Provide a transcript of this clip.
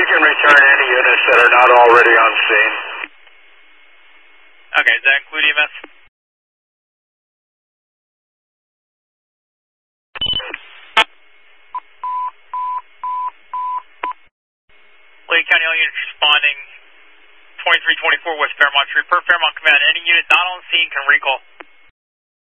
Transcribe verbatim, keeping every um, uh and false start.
can return any units that are not already on scene. Okay, does that include E M S? Lake County, all units responding twenty-three twenty-four West Fairmont Street. Per Fairmont Command, any unit not on scene can recall.